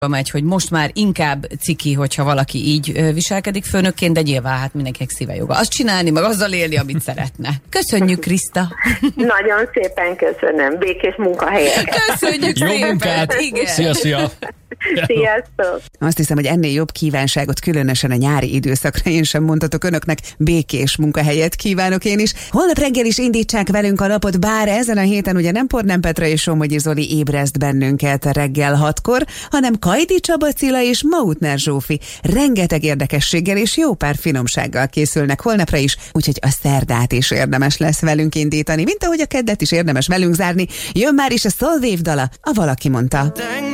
megy, hogy most már inkább ciki, hogyha valaki így viselkedik főnökként, de nyilván hát mindenkinek szíve joga azt csinálni, meg azzal élni, amit szeretne. Köszönjük, Kriszta! Nagyon szépen köszönöm. Békés munkahelyeket. Köszönjük Jó szépen! munkát! Igen. Szia! Sziasztok! Azt hiszem, hogy ennél jobb kívánságot különösen a nyári időszakra én sem mondhatok önöknek. Békés munkahelyet kívánok én is. Holnap reggel is indítsák velünk a napot, bár ezen a héten ugye nem Pornán Petra és Somogyi Zoli ébreszt bennünket reggel 6-kor, hanem Kajdi Csaba Cilla és Mautner Zsófi rengeteg érdekességgel és jó pár finomsággal készülnek holnapra is, úgyhogy a szerdát is érdemes lesz velünk indítani, mint ahogy a keddet is érdemes velünk zárni. Jön már is a Solwave dala, a Valaki mondta.